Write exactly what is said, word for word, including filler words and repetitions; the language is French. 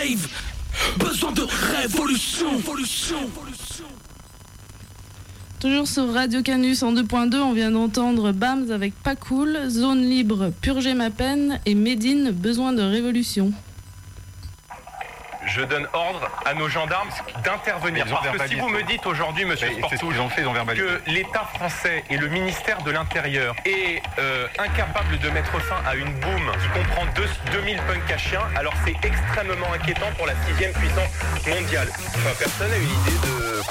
rave. Besoin de révolution, révolution, révolution. Toujours sur Radio Canus en deux point deux, on vient d'entendre Bams avec Pas Cool, Zone Libre, Purger ma peine et Médine, Besoin de révolution. Je donne ordre à nos gendarmes d'intervenir. Parce que si vous me dites aujourd'hui, monsieur Sportouche, que l'État français et le ministère de l'Intérieur est euh, incapable de mettre fin à une boom qui comprend deux mille punks à chiens, alors c'est extrêmement inquiétant pour la sixième puissance mondiale. Enfin, personne n'a une idée de